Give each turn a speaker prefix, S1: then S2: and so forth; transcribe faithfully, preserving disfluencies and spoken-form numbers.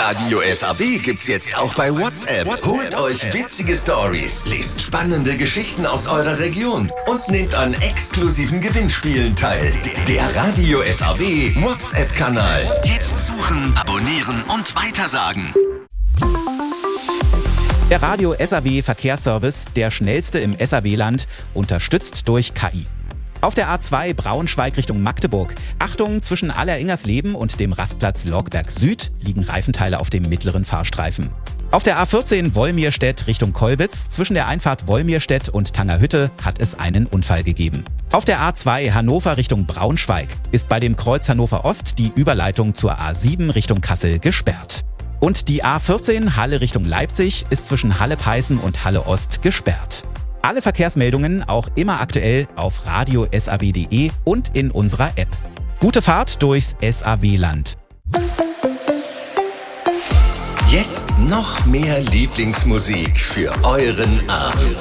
S1: Radio S A W gibt's jetzt auch bei WhatsApp. Holt euch witzige Stories, lest spannende Geschichten aus eurer Region und nehmt an exklusiven Gewinnspielen teil. Der Radio S A W WhatsApp-Kanal. Jetzt suchen, abonnieren und weitersagen.
S2: Der Radio S A W Verkehrsservice, der schnellste im S A W-Land, unterstützt durch K I. Auf der A zwei Braunschweig Richtung Magdeburg. Achtung, zwischen Alleringers-Leben und dem Rastplatz Lorgberg Süd liegen Reifenteile auf dem mittleren Fahrstreifen. Auf der A vierzehn Wolmirstedt Richtung Kolbitz, zwischen der Einfahrt Wolmirstedt und Tangerhütte hat es einen Unfall gegeben. Auf der A zwei Hannover Richtung Braunschweig ist bei dem Kreuz Hannover Ost die Überleitung zur A sieben Richtung Kassel gesperrt. Und die A vierzehn Halle Richtung Leipzig ist zwischen Halle-Peißen und Halle Ost gesperrt. Alle Verkehrsmeldungen auch immer aktuell auf radio S A W punkt de und in unserer App. Gute Fahrt durchs S A W-Land.
S1: Jetzt noch mehr Lieblingsmusik für euren Abend.